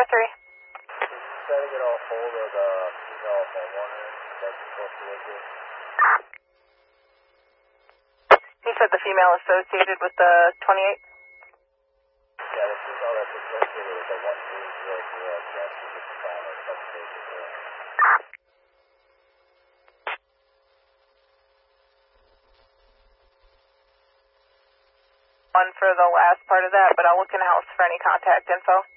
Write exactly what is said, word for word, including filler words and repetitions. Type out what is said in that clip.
three. Try to get a hold of the female homeowner that's supposed to live here. You said the female associated with the twenty-eight? Yeah, the female that's associated with the one three zero zero address is just found or substation there. One for the last part of that, but I'll look in house for any contact info.